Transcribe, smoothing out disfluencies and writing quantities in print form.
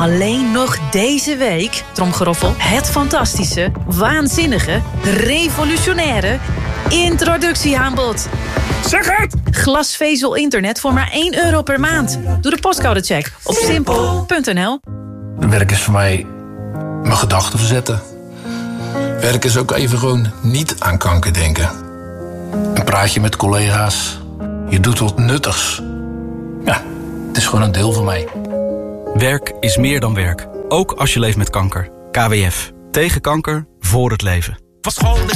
Alleen nog deze week, tromgeroffel, het fantastische, waanzinnige, revolutionaire introductieaanbod. Zeg het! Glasvezel internet voor maar €1 per maand. Doe de postcodecheck op simpel.nl. Werk is voor mij mijn gedachten verzetten. Werk is ook even gewoon niet aan kanker denken. Een praatje met collega's. Je doet wat nuttigs. Ja, het is gewoon een deel van mij. Werk is meer dan werk. Ook als je leeft met kanker. KWF. Tegen kanker, voor het leven.